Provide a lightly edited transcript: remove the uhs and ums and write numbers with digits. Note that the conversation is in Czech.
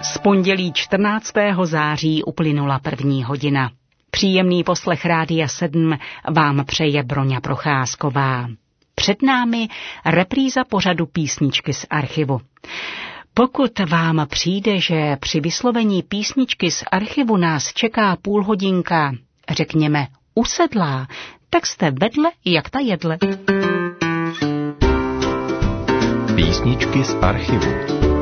Z pondělí 14. září uplynula 1. hodina. Příjemný poslech Rádia 7 vám přeje Broňa Procházková. Před námi repríza pořadu Písničky z archivu. Pokud vám přijde, že při vyslovení písničky z archivu nás čeká půlhodinka, řekněme, usedlá, tak jste vedle jak ta jedle. Písničky z archivu.